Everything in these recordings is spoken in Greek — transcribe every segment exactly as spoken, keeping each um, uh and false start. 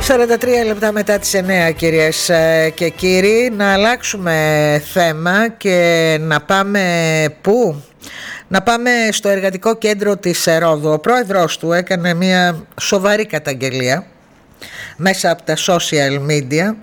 σαράντα τρία λεπτά μετά τις εννέα, κυρίες και κύριοι. Να αλλάξουμε θέμα και να πάμε πού? Να πάμε στο εργατικό κέντρο της Ρόδου. Ο πρόεδρος του έκανε μια σοβαρή καταγγελία μέσα από τα social media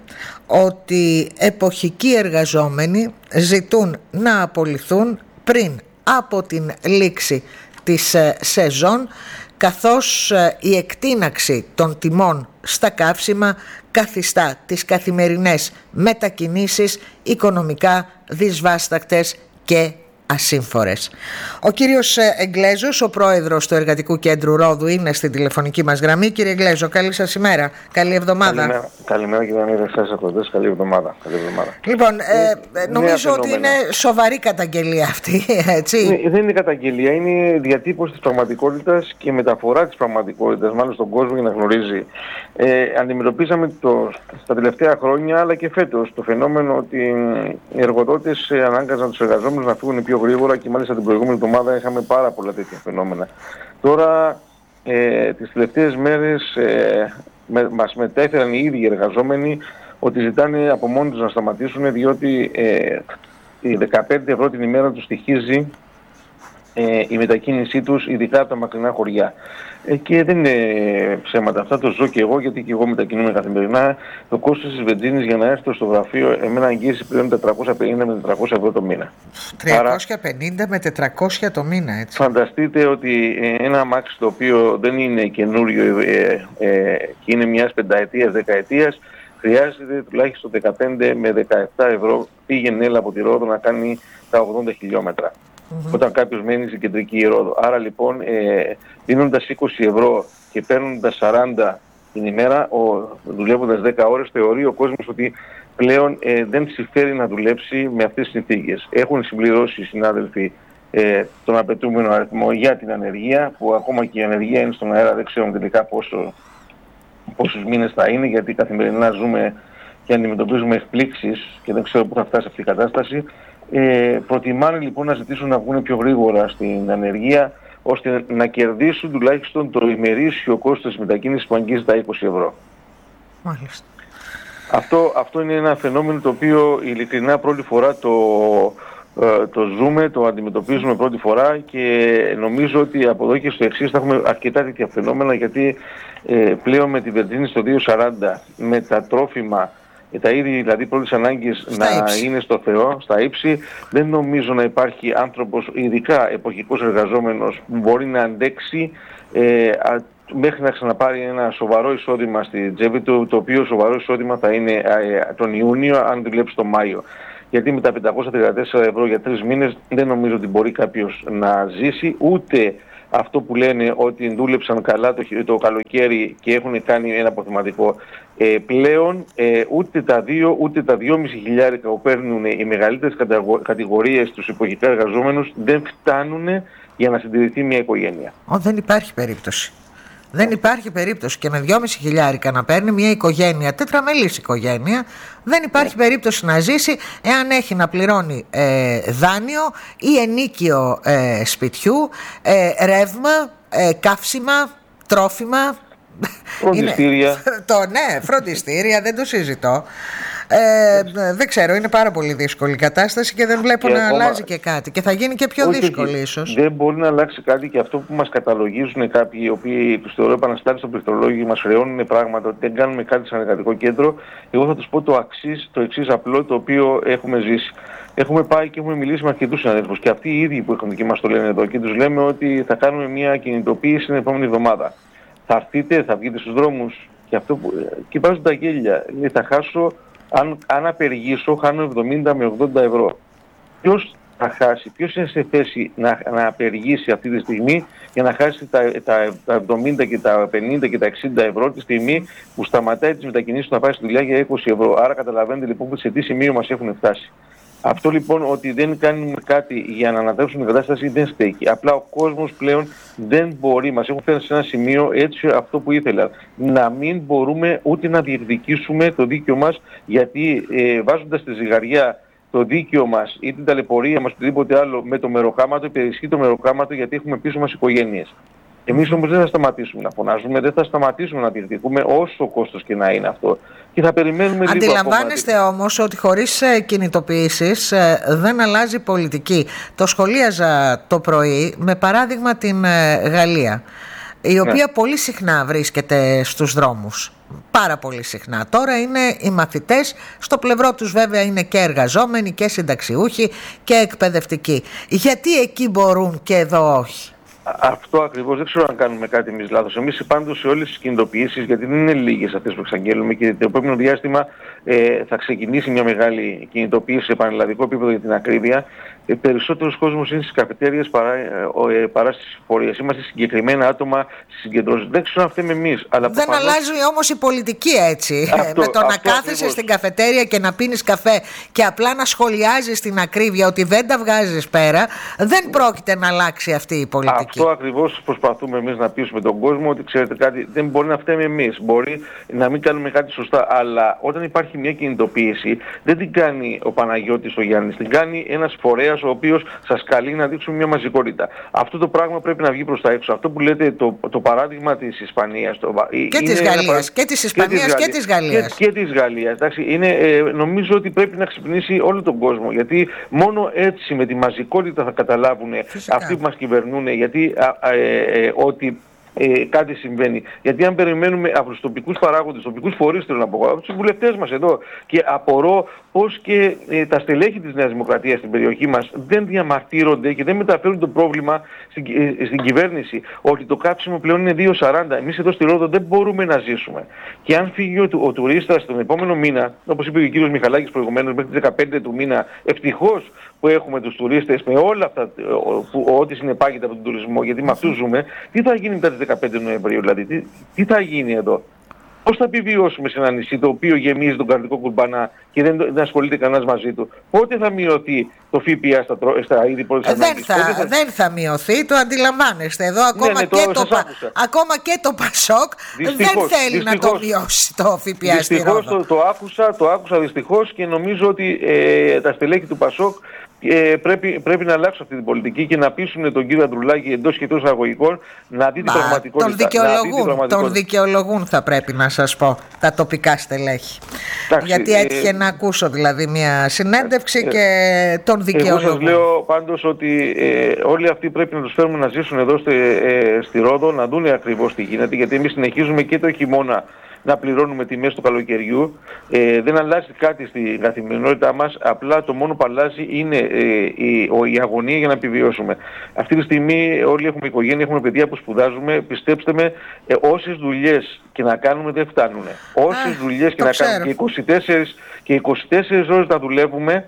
ότι εποχικοί εργαζόμενοι ζητούν να απολυθούν πριν από την λήξη της σεζόν, καθώς η εκτείναξη των τιμών στα καύσιμα καθιστά τις καθημερινές μετακινήσεις οικονομικά δυσβάστακτες και ασύμφορες. Ο κύριος Εγγλέζος, ο πρόεδρος του Εργατικού Κέντρου Ρόδου, είναι στην τηλεφωνική μας γραμμή. Κύριε Εγγλέζο, καλή σας ημέρα. Καλή εβδομάδα. Καλημέρα, καλημέρα κύριε Ανίδη, σας ακολουθείς. Καλή εβδομάδα. Καλή εβδομάδα. Λοιπόν, ε, νομίζω ότι είναι σοβαρή καταγγελία αυτή, έτσι. Ναι, δεν είναι καταγγελία, είναι διατύπωση της πραγματικότητας και μεταφορά της πραγματικότητας, μάλλον στον κόσμο, για να γνωρίζει. Ε, αντιμετωπίσαμε το, στα τελευταία χρόνια, αλλά και φέτος, το φαινόμενο ότι οι εργοδότες ανάγκαζαν τους εργαζόμενους να φύγουν πιο γρήγορα, και μάλιστα την προηγούμενη εβδομάδα είχαμε πάρα πολλά τέτοια φαινόμενα. Τώρα, ε, τις τελευταίες μέρες ε, με, μας μετέφεραν οι ίδιοι εργαζόμενοι ότι ζητάνε από μόνοι τους να σταματήσουν, διότι ε, οι δεκαπέντε ευρώ την ημέρα τους στοιχίζει ε, η μετακίνησή τους, ειδικά από τα μακρινά χωριά. Ε, και δεν είναι ψέματα αυτά, το ζω και εγώ, γιατί και εγώ μετακινούμαι καθημερινά. Το κόστος της βενζίνης για να έρθω στο γραφείο εμένα αγγίζει πλέον τετρακόσια πενήντα με τετρακόσια ευρώ το μήνα. τριακόσια πενήντα με τετρακόσια το μήνα, έτσι. Φανταστείτε ότι ένα αμάξι το οποίο δεν είναι καινούριο ε, ε, και είναι μιας πενταετίας, δεκαετίας, χρειάζεται τουλάχιστον δεκαπέντε με δεκαεπτά ευρώ πήγαινε έλα από τη Ρόδο να κάνει τα ογδόντα χιλιόμετρα. Mm-hmm. Όταν κάποιος μένει στην κεντρική Ρόδο. Άρα λοιπόν, ε, δίνοντας είκοσι ευρώ και παίρνοντας σαράντα την ημέρα, ο, δουλεύοντας δέκα ώρες, θεωρεί ο κόσμος ότι πλέον ε, δεν συμφέρει να δουλέψει με αυτές τις συνθήκες. Έχουν συμπληρώσει οι συνάδελφοι ε, τον απαιτούμενο αριθμό για την ανεργία, που ακόμα και η ανεργία είναι στον αέρα, δεν ξέρουμε τελικά πόσο, πόσους μήνες θα είναι, γιατί καθημερινά ζούμε και αντιμετωπίζουμε εκπλήξεις και δεν ξέρω πού θα φτάσει αυτή η κατάσταση. Ε, προτιμάνε λοιπόν να ζητήσουν να βγουν πιο γρήγορα στην ανεργία, ώστε να κερδίσουν τουλάχιστον το ημερήσιο κόστος της μετακίνησης που αγγίζει τα είκοσι ευρώ. Μάλιστα. Αυτό, αυτό είναι ένα φαινόμενο το οποίο ειλικρινά πρώτη φορά το, ε, το ζούμε, το αντιμετωπίζουμε πρώτη φορά, και νομίζω ότι από εδώ και στο εξής θα έχουμε αρκετά τέτοια φαινόμενα, γιατί ε, πλέον με τη βενζίνη στο δύο σαράντα, με τα τρόφιμα, τα είδη δηλαδή πρώτης ανάγκης να ύψη. Είναι στο Θεό, στα ύψη, δεν νομίζω να υπάρχει άνθρωπος, ειδικά εποχικός εργαζόμενος, που μπορεί να αντέξει ε, α, μέχρι να ξαναπάρει ένα σοβαρό εισόδημα στη τσέπη του, το οποίο σοβαρό εισόδημα θα είναι ε, τον Ιούνιο, αν δουλέψει τον Μάιο. Γιατί με τα πεντακόσια τριάντα τέσσερα ευρώ για τρεις μήνες δεν νομίζω ότι μπορεί κάποιος να ζήσει, ούτε αυτό που λένε ότι δούλεψαν καλά το, το καλοκαίρι και έχουν κάνει ένα αποθεματικό. Ε, πλέον ε, ούτε τα δύο ούτε τα δυόμισι χιλιάρικα που παίρνουν οι μεγαλύτερες κατηγορίες στους εποχικά εργαζόμενους δεν φτάνουν για να συντηρηθεί μια οικογένεια. Ο, δεν υπάρχει περίπτωση. Δεν υπάρχει περίπτωση και με δυόμισι χιλιάρικα να παίρνει μια οικογένεια, τετραμελής οικογένεια, δεν υπάρχει yeah. περίπτωση να ζήσει εάν έχει να πληρώνει ε, δάνειο ή ενίκιο ε, σπιτιού, ε, ρεύμα, ε, καύσιμα, τρόφιμα. Φροντιστήρια. Είναι, το, ναι, φροντιστήρια, δεν το συζητώ. Ε, δεν ξέρω, είναι πάρα πολύ δύσκολη η κατάσταση και δεν βλέπω και να ακόμα αλλάζει και κάτι. Και θα γίνει και πιο όχι, δύσκολη ίσως. Δεν μπορεί να αλλάξει κάτι, και αυτό που μας καταλογίζουν κάποιοι, οι οποίοι τους θεωρώ επαναστάτες στο πληκτρολόγιο, μας χρεώνουν πράγματα ότι δεν κάνουμε κάτι σαν εργατικό κέντρο. Εγώ θα τους πω το, αξίς, το εξής απλό, το οποίο έχουμε ζήσει. Έχουμε πάει και έχουμε μιλήσει με αρκετούς συναδέλφους, και αυτοί οι ίδιοι που έχουν και μας το λένε εδώ, και τους λέμε ότι θα κάνουμε μια κινητοποίηση την επόμενη εβδομάδα. Θα έρθετε, θα βγείτε στους δρόμους, και αυτό που. Και βάζουν τα γέλια. Λέει, θα χάσω. Αν, αν απεργήσω, χάνω εβδομήντα με ογδόντα ευρώ. Ποιος θα χάσει, ποιος είναι σε θέση να, να απεργήσει αυτή τη στιγμή για να χάσει τα, τα, τα εβδομήντα και τα πενήντα και τα εξήντα ευρώ τη στιγμή που σταματάει τις μετακινήσεις του να πάει στη δουλειά για είκοσι ευρώ. Άρα καταλαβαίνετε λοιπόν σε τι σημείο μας έχουν φτάσει. Αυτό λοιπόν ότι δεν κάνουμε κάτι για να ανατρέψουμε την κατάσταση δεν στέκει. Απλά ο κόσμος πλέον δεν μπορεί, μας έχουν φέρει σε ένα σημείο έτσι αυτό που ήθελα. Να μην μπορούμε ούτε να διεκδικήσουμε το δίκαιο μας, γιατί ε, βάζοντας στη ζυγαριά το δίκαιο μας ή την ταλαιπωρία μας, οτιδήποτε άλλο με το μεροκάματο, υπερισχύει το μεροκάματο, γιατί έχουμε πίσω μας οικογένειες. Εμείς όμως δεν θα σταματήσουμε να φωνάζουμε, δεν θα σταματήσουμε να διεκδικούμε όσο κόστος και να είναι αυτό. Και θα περιμένουμε λίγο. Αντιλαμβάνεστε όμως ότι χωρίς κινητοποιήσεις δεν αλλάζει πολιτική. Το σχολίαζα το πρωί με παράδειγμα την Γαλλία, η οποία ναι. πολύ συχνά βρίσκεται στους δρόμους. Πάρα πολύ συχνά. Τώρα είναι οι μαθητές, στο πλευρό τους βέβαια είναι και εργαζόμενοι και συνταξιούχοι και εκπαιδευτικοί. Γιατί εκεί μπορούν και εδώ όχι? Αυτό ακριβώς, δεν ξέρω αν κάνουμε κάτι εμείς λάθος. Εμείς πάντως σε όλες τις κινητοποιήσεις, γιατί δεν είναι λίγες αυτές που εξαγγέλουμε και το επόμενο διάστημα ε, θα ξεκινήσει μια μεγάλη κινητοποίηση σε πανελλαδικό επίπεδο για την ακρίβεια. Ε, περισσότερος κόσμος είναι στις καφετέριες παρά, ε, παρά στις φορείες. Είμαστε συγκεκριμένα άτομα στις συγκεντρώσεις. Δεν ξέρω αν φταίμε εμείς. Αλλά δεν προφανώς... αλλάζει όμως η πολιτική έτσι. Αυτό, με το να κάθεσαι ακριβώς στην καφετέρια και να πίνεις καφέ και απλά να σχολιάζεις την ακρίβεια ότι δεν τα βγάζεις πέρα, δεν πρόκειται να αλλάξει αυτή η πολιτική. Αυτό ακριβώς προσπαθούμε εμείς να πείσουμε τον κόσμο, ότι ξέρετε κάτι, δεν μπορεί να φταίμε εμείς. Μπορεί να μην κάνουμε κάτι σωστά, αλλά όταν υπάρχει μια κινητοποίηση, δεν την κάνει ο Παναγιώτης ο Γιάννης, την κάνει ένας φορέας ο οποίος σας καλεί να δείξουμε μια μαζικότητα. Αυτό το πράγμα πρέπει να βγει προς τα έξω. Αυτό που λέτε, το, το παράδειγμα της Ισπανίας. Το, και της Γαλλίας, παρα... και της Ισπανίας και της Γαλλίας. Και, και της Γαλλίας. Εντάξει, είναι, ε, νομίζω ότι πρέπει να ξυπνήσει όλο τον κόσμο. Γιατί μόνο έτσι με τη μαζικότητα θα καταλάβουν Φυσικά. αυτοί που μας κυβερνούν. Γιατί α, α, ε, ε, ότι ε, κάτι συμβαίνει. Γιατί αν περιμένουμε από τους τοπικούς παράγοντες, τοπικούς φορείς, θέλω να πω, από τους βουλευτές μας εδώ, και απορώ πώς και ε, τα στελέχη της Νέας Δημοκρατίας στην περιοχή μας δεν διαμαρτύρονται και δεν μεταφέρουν το πρόβλημα στην, ε, στην κυβέρνηση, ότι το κάψιμο πλέον είναι δύο σαράντα. Εμείς εδώ στη Ρόδο δεν μπορούμε να ζήσουμε. Και αν φύγει ο, ο τουρίστας τον επόμενο μήνα, όπως είπε ο κύριος Μιχαλάκης προηγουμένως, μέχρι τις δεκαπέντε του μήνα, ευτυχώς που έχουμε τους τουρίστες με όλα αυτά, που, ό,τι συνεπάγεται από τον τουρισμό, γιατί με αυτούς ζούμε, τι θα γίνει μετά τις δεκαπέντε Νοεμβρίου, δηλαδή, τι, τι θα γίνει εδώ? Πώς θα επιβιώσουμε σε ένα νησί το οποίο γεμίζει τον καρδικό κουρμπανά και δεν, δεν ασχολείται κανένας μαζί του? Πότε θα μειωθεί το ΦΠΑ στα, στα είδη πρώτης ανάγκης? Δεν θα, θα... δεν θα μειωθεί, το αντιλαμβάνεστε. Εδώ ακόμα, ναι, ναι, και, το, το, ακόμα και το Πασόκ δυστυχώς, δεν θέλει δυστυχώς, να το μειώσει το ΦΠΑ στη Ρόδο. Το, το, άκουσα, το άκουσα δυστυχώς και νομίζω ότι ε, τα στελέχη του Πασόκ Ε, πρέπει, πρέπει να αλλάξουν αυτή την πολιτική και να πείσουν τον κύριο Ανδρουλάκη εντός και εκτός αγωγικών να δει την πραγματικότητα. Τον δικαιολογούν, τον δικαιολογούν θα πρέπει να σας πω τα τοπικά στελέχη. Τάξη, γιατί έτυχε ε, να ακούσω δηλαδή μια συνέντευξη ε, και τον δικαιολογούν. Εγώ σας λέω πάντως ότι ε, όλοι αυτοί πρέπει να τους φέρουμε να ζήσουν εδώ στη, ε, στη Ρόδο, να δουν ακριβώς τι γίνεται, γιατί εμείς συνεχίζουμε και το χειμώνα να πληρώνουμε τιμές του καλοκαιριού. Ε, δεν αλλάζει κάτι στην καθημερινότητά μας, απλά το μόνο που αλλάζει είναι ε, η, ο, η αγωνία για να επιβιώσουμε. Αυτή τη στιγμή όλοι έχουμε οικογένεια, έχουμε παιδιά που σπουδάζουμε. Πιστέψτε με, ε, όσες δουλειές και να κάνουμε δεν φτάνουν. Όσες δουλειές και να ξέρω. κάνουμε και είκοσι τέσσερις, και είκοσι τέσσερις ώρες να δουλεύουμε.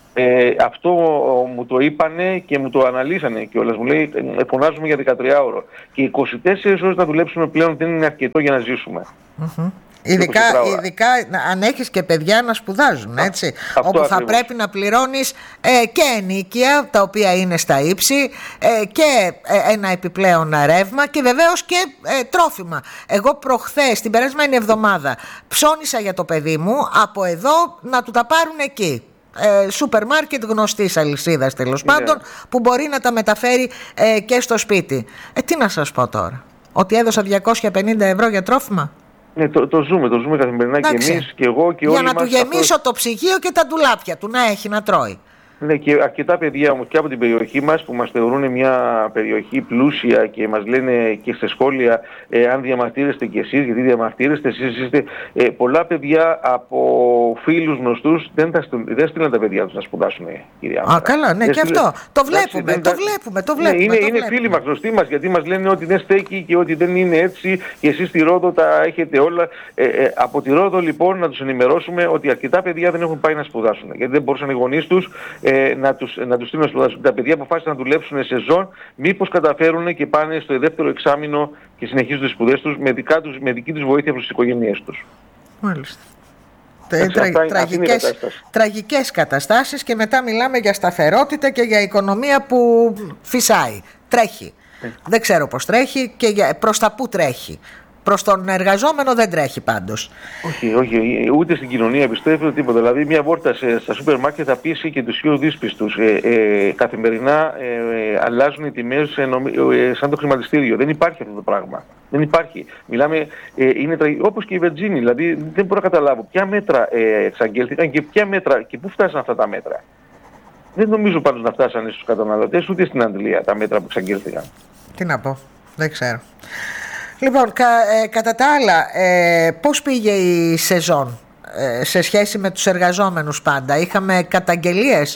Ε, αυτό μου το είπανε και μου το αναλύσανε κιόλας. Μου λέει, ε, φωνάζουμε για δεκατριάωρο. Και είκοσι τέσσερις ώρες να δουλέψουμε πλέον δεν είναι αρκετό για να ζήσουμε. Mm-hmm. Ειδικά, ειδικά αν έχεις και παιδιά να σπουδάζουν, έτσι, Α, όπου θα ακριβώς. πρέπει να πληρώνεις ε, και ενίκεια, τα οποία είναι στα ύψη, ε, και ε, ένα επιπλέον ρεύμα και βεβαίως και ε, τρόφιμα. Εγώ προχθές, την περασμένη εβδομάδα, ψώνισα για το παιδί μου από εδώ να του τα πάρουν εκεί. Ε, σούπερ μάρκετ γνωστής αλυσίδας τέλος yeah. πάντων, που μπορεί να τα μεταφέρει ε, και στο σπίτι. Ε, τι να σας πω τώρα, ότι έδωσα διακόσια πενήντα ευρώ για τρόφιμα? Ναι, το, το ζούμε, το ζούμε καθημερινά. Εντάξει. Και εμείς και εγώ και για όλοι να μας. του γεμίσω αυτό... το ψυγείο και τα ντουλάπια του, να έχει να τρώει. Ναι, και αρκετά παιδιά όμως και από την περιοχή μας που μας θεωρούν μια περιοχή πλούσια και μας λένε και σε σχόλια ε, αν διαμαρτύρεστε κι εσείς, γιατί διαμαρτύρεστε εσείς είστε. Ε, πολλά παιδιά από φίλους γνωστούς δεν, τα, δεν στείλαν τα παιδιά τους να σπουδάσουν, κυρία Μάρα. Α, καλά, ναι, δεν και στείλαν... αυτό. Το βλέπουμε, Εντάξει, το, βλέπουμε το βλέπουμε, ναι, είναι, το είναι βλέπουμε. φίλοι μας, γνωστοί μας, γιατί μας λένε ότι δεν στέκει και ότι δεν είναι έτσι και εσείς στη Ρόδο τα έχετε όλα. Ε, ε, από τη Ρόδο λοιπόν να τους ενημερώσουμε ότι αρκετά παιδιά δεν έχουν πάει να σπουδάσουν, γιατί δεν μπορούσαν οι γονείς τους Ε, να τους, να τους στείλουν να σπουδάσουν. Τα παιδιά αποφάσισαν να δουλέψουν σε ζών, μήπως καταφέρουν και πάνε στο δεύτερο εξάμηνο και συνεχίζουν τις σπουδές τους με, δικά τους, με δική τους βοήθεια προς τις οικογένειές τους. Μάλιστα. Τρα, τραγικές, τραγικές καταστάσεις και μετά μιλάμε για σταθερότητα και για οικονομία που φυσάει, τρέχει. Ε. Δεν ξέρω πώς τρέχει και για, προς τα πού τρέχει. Προς τον εργαζόμενο δεν τρέχει πάντως. Όχι, όχι, ούτε στην κοινωνία πιστεύω τίποτα. Δηλαδή, μια βόρτα σε, στα σούπερ μάρκετ θα πείσει και τους πιο δύσπιστους. Ε, ε, καθημερινά ε, αλλάζουν οι τιμές ε, ε, σαν το χρηματιστήριο. Δεν υπάρχει αυτό το πράγμα. Δεν υπάρχει. Μιλάμε, ε, είναι όπως και η Βετζίνη. Δηλαδή, δεν μπορώ να καταλάβω ποια μέτρα ε, εξαγγέλθηκαν και ποια μέτρα και πού φτάσαν αυτά τα μέτρα. Δεν νομίζω πάντως να φτάσανε στους καταναλωτές ούτε στην Αντλία τα μέτρα που εξαγγέλθηκαν. Τι να πω, δεν ξέρω. Λοιπόν, κα, ε, κατά τα άλλα, ε, πώς πήγε η σεζόν ε, σε σχέση με τους εργαζόμενους πάντα? Είχαμε καταγγελίες?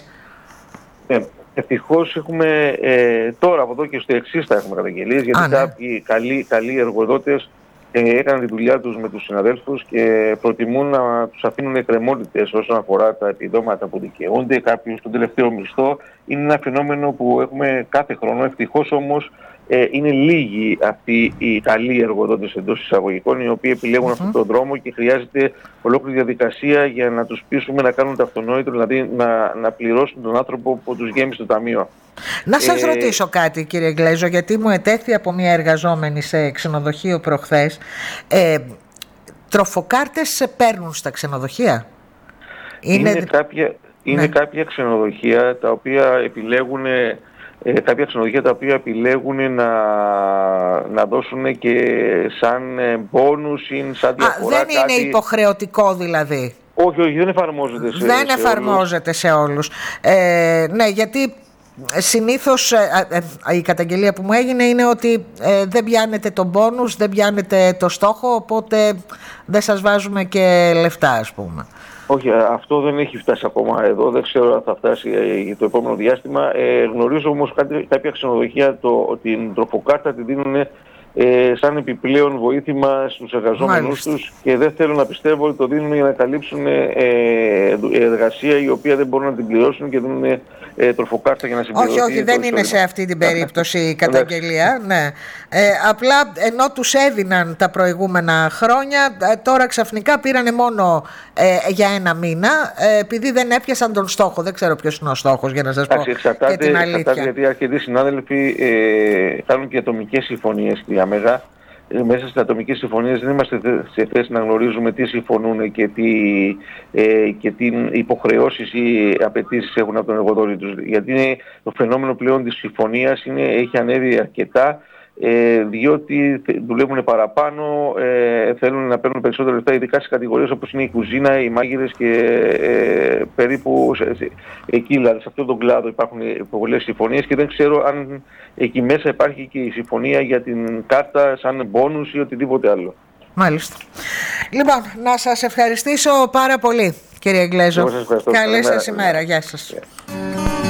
Ε, ευτυχώς έχουμε ε, τώρα από εδώ και στο εξής θα έχουμε καταγγελίες, γιατί Α, ναι. κάποιοι καλοί, καλοί εργοδότες ε, έκαναν τη δουλειά τους με τους συναδέλφους και προτιμούν να τους αφήνουν εκκρεμότητες όσον αφορά τα επιδόματα που δικαιούνται, κάποιους τον τελευταίο μισθό. Είναι ένα φαινόμενο που έχουμε κάθε χρόνο. Ευτυχώς όμως ε, είναι λίγοι αυτοί οι καλοί εργοδότες εντός εισαγωγικών, οι οποίοι επιλέγουν mm-hmm. αυτόν τον δρόμο και χρειάζεται ολόκληρη διαδικασία για να τους πείσουμε να κάνουν το αυτονόητο, δηλαδή να, να πληρώσουν τον άνθρωπο που τους γέμισε το ταμείο. Να σας ε... ρωτήσω κάτι, κύριε Γκλέζο, γιατί μου ετέθη από μια εργαζόμενη σε ξενοδοχείο προχθές. Ε, τροφοκάρτες σε παίρνουν στα ξενοδοχεία? Είναι, είναι, κάποια, είναι ναι. κάποια ξενοδοχεία τα οποία επιλέγουν... Ε, κάποια ξενοδοχεία τα οποία επιλέγουν να, να δώσουν και σαν μπόνους ή σαν διαφορά. Α, δεν κάτι... είναι υποχρεωτικό δηλαδή? Όχι, όχι, δεν εφαρμόζεται σε, δεν σε εφαρμόζεται όλους. σε όλους. Ε, ναι, γιατί συνήθως ε, ε, η καταγγελία που μου έγινε είναι ότι ε, δεν πιάνετε τον μπόνους, δεν πιάνετε το στόχο, οπότε δεν σας βάζουμε και λεφτά, ας πούμε. Όχι, αυτό δεν έχει φτάσει ακόμα εδώ, δεν ξέρω αν θα φτάσει για το επόμενο διάστημα. Ε, γνωρίζω όμως κάποια ξενοδοχεία το, την τροφοκάρτα τη δίνουν ε, σαν επιπλέον βοήθημα στους εργαζόμενους τους και δεν θέλω να πιστεύω ότι το δίνουν για να καλύψουν ε, εργασία η οποία δεν μπορούν να την πληρώσουν και δίνουν ε, τροφοκάρτα για να συμπληρωθεί. Όχι, όχι, δεν είναι σε αυτή την περίπτωση η καταγγελία. Ναι. Ε, απλά ενώ τους έδιναν τα προηγούμενα χρόνια, τώρα ξαφνικά πήρανε μόνο ε, για ένα μήνα, ε, επειδή δεν έπιασαν τον στόχο. Δεν ξέρω ποιος είναι ο στόχος, για να σας πω εξαρτάται, και την αλήθεια. Εξαρτάται, γιατί αρκετοί συνάδελφοι ε, κάνουν και ατομικές συμφωνίες στη Αμέγα. Μέσα στις ατομικές συμφωνίες δεν είμαστε σε θέση να γνωρίζουμε τι συμφωνούν και τι, ε, και τι υποχρεώσεις ή απαιτήσεις έχουν από τον εργοδότη τους. Γιατί είναι, το φαινόμενο πλέον της συμφωνίας είναι, έχει ανέβει αρκετά, ε, διότι δουλεύουν παραπάνω, ε, θέλουν να παίρνουν περισσότερα λεφτά, ειδικά σε κατηγορίες όπως είναι η κουζίνα, οι μάγειρες και ε, περίπου σε, σε, εκεί, δηλαδή σε αυτόν τον κλάδο υπάρχουν πολλές συμφωνίες και δεν ξέρω αν εκεί μέσα υπάρχει και η συμφωνία για την κάρτα σαν μπόνους ή οτιδήποτε άλλο. Μάλιστα. Λοιπόν, να σας ευχαριστήσω πάρα πολύ, κύριε Γκλέζο. Καλή σας ημέρα. Γεια σας. Yeah.